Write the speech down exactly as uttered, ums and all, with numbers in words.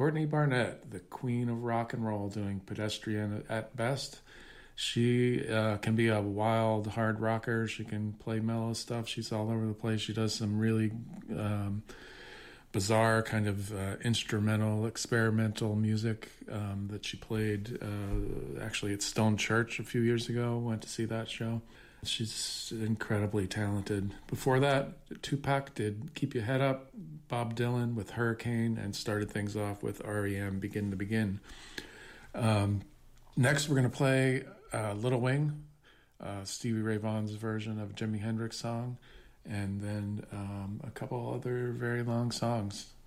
Courtney Barnett, the queen of rock and roll, doing Pedestrian at Best. She uh, can be a wild, hard rocker. She can play mellow stuff. She's all over the place. She does some really um, bizarre kind of uh, instrumental, experimental music um, that she played uh, actually at Stone Church a few years ago. Went to see that show. She's incredibly talented. Before that, Tupac did Keep Your Head Up, Bob Dylan with Hurricane, and started things off with R E M, Begin to Begin. Um, next, we're going to play uh, Little Wing, uh, Stevie Ray Vaughan's version of a Jimi Hendrix song, and then um, a couple other very long songs.